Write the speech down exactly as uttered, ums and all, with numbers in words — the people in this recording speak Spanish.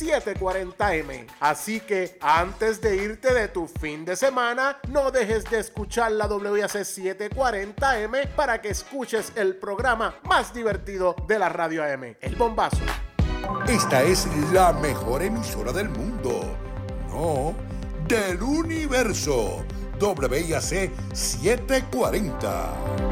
setecientos cuarenta eme. Así que antes de irte de tu fin de semana, no dejes de escuchar la W A C setecientos cuarenta eme para que escuches el programa más divertido de la radio A M, El Bombazo. Esta es la mejor emisora del mundo. No, del universo. W A C setecientos cuarenta.